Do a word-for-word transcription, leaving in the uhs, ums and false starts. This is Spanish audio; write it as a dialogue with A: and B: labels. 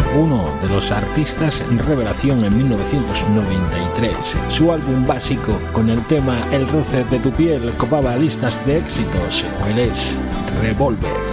A: uno de los artistas en revelación en mil novecientos noventa y tres. Su álbum básico con el tema El roce de tu piel copaba listas de éxitos. Él es Revolver.